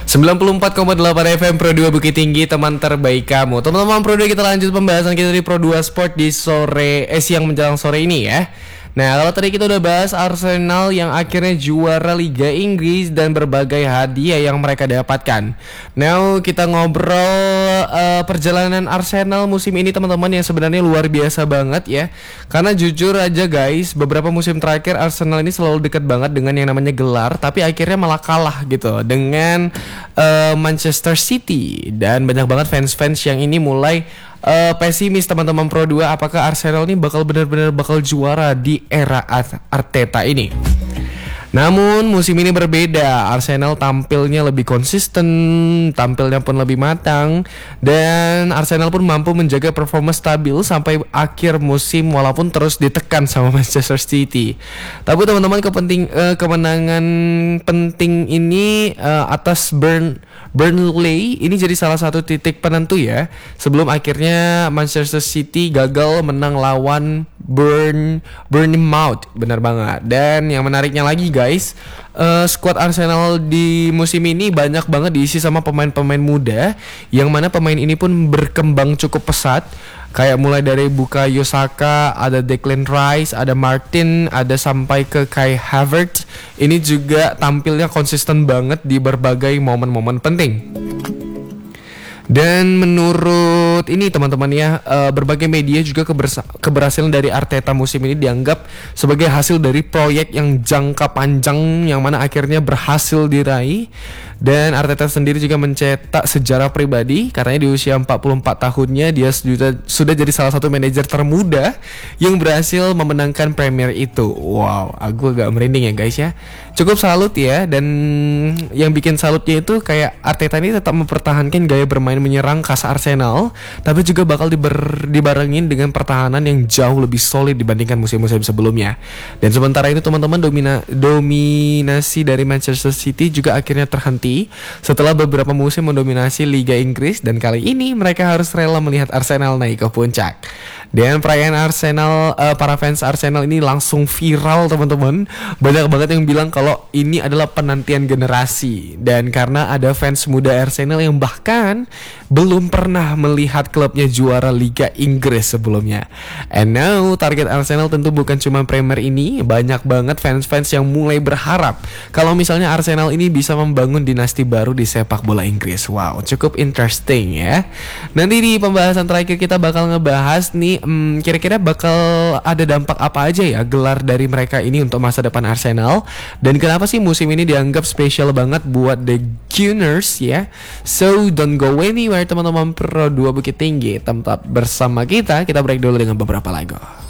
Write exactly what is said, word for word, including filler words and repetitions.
sembilan puluh empat koma delapan F M Pro dua Bukit Tinggi, teman terbaik kamu. Teman-teman Pro dua, kita lanjut pembahasan kita di Pro dua Sport di sore eh siang menjelang sore ini ya. Nah, kalau tadi kita udah bahas Arsenal yang akhirnya juara Liga Inggris dan berbagai hadiah yang mereka dapatkan. Now kita ngobrol uh, perjalanan Arsenal musim ini teman-teman, yang sebenarnya luar biasa banget ya. Karena jujur aja guys, beberapa musim terakhir Arsenal ini selalu dekat banget dengan yang namanya gelar, tapi akhirnya malah kalah gitu dengan uh, Manchester City. Dan banyak banget fans-fans yang ini mulai Uh, pesimis teman-teman Pro dua, apakah Arsenal ini bakal benar-benar bakal juara di era Arteta ini. Namun musim ini berbeda, Arsenal tampilnya lebih konsisten, tampilnya pun lebih matang, dan Arsenal pun mampu menjaga performa stabil sampai akhir musim walaupun terus ditekan sama Manchester City. Tapi teman-teman, kepenting, uh, kemenangan penting ini uh, atas Burn Burnley ini jadi salah satu titik penentu ya, sebelum akhirnya Manchester City gagal menang lawan Burn Bournemouth, benar banget. Dan yang menariknya lagi guys, uh, skuad Arsenal di musim ini banyak banget diisi sama pemain-pemain muda, yang mana pemain ini pun berkembang cukup pesat. Kayak mulai dari Bukayo Saka, ada Declan Rice, ada Martin, ada sampai ke Kai Havertz. Ini juga tampilnya konsisten banget di berbagai momen-momen penting. Dan menurut ini teman-teman ya, uh, berbagai media juga kebersa- keberhasilan dari Arteta musim ini dianggap sebagai hasil dari proyek yang jangka panjang, yang mana akhirnya berhasil diraih. Dan Arteta sendiri juga mencetak sejarah pribadi, karena di usia empat puluh empat tahunnya dia sudah, sudah jadi salah satu manajer termuda yang berhasil memenangkan Premier itu. Wow, aku agak merinding ya guys ya. Cukup salut ya. Dan yang bikin salutnya itu kayak Arteta ini tetap mempertahankan gaya bermain menyerang khas Arsenal, tapi juga bakal diber, dibarengin dengan pertahanan yang jauh lebih solid dibandingkan musim-musim sebelumnya. Dan sementara itu teman-teman, domina, dominasi dari Manchester City juga akhirnya terhenti setelah beberapa musim mendominasi Liga Inggris, dan kali ini mereka harus rela melihat Arsenal naik ke puncak. Dan perayaan Arsenal, uh, para fans Arsenal ini langsung viral teman-teman. Banyak banget yang bilang kalau ini adalah penantian generasi, dan karena ada fans muda Arsenal yang bahkan belum pernah melihat klubnya juara Liga Inggris sebelumnya. And now target Arsenal tentu bukan cuma Premier ini. Banyak banget fans-fans yang mulai berharap kalau misalnya Arsenal ini bisa membangun dinasti baru di sepak bola Inggris. Wow, cukup interesting ya. Nanti di pembahasan terakhir kita bakal ngebahas nih, hmm, kira-kira bakal ada dampak apa aja ya gelar dari mereka ini untuk masa depan Arsenal, dan kenapa sih musim ini dianggap spesial banget buat The Gunners ya. So don't go anywhere teman-teman Pro dua Bukit Tinggi, tempat bersama kita. Kita break dulu dengan beberapa lagu.